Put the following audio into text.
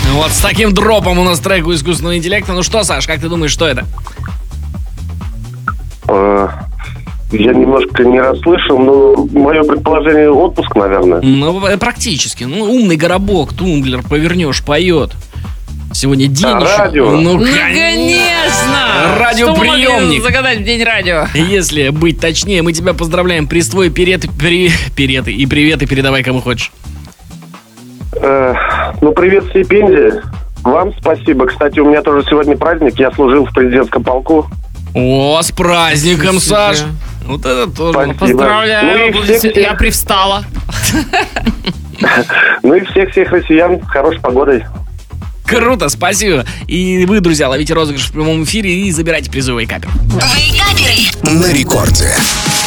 Вот с таким дропом у нас трек у искусственного интеллекта. Ну что, Саш, как ты думаешь, что это? Я немножко не расслышал, но мое предположение — отпуск, наверное. Ну, практически. Ну, умный горобок, тумблер, повернешь, поет. Сегодня день еще. Радио. Ну, конечно! Радиоприемник. Что мы могли загадать в день радио? Если быть точнее, мы тебя поздравляем. Присвой привет и передавай кому хочешь. Ну, привет стипендии. Вам спасибо. Кстати, у меня тоже сегодня праздник. Я служил в президентском полку. О, с праздником, Саш! Вот это тоже. Спасибо. Поздравляю, Ну и всех- я привстала. Ну и всех россиян с хорошей погодой. Круто, спасибо. И вы, друзья, ловите розыгрыш в прямом эфире и забирайте призовые каперы. Вейкаперы. На рекорде.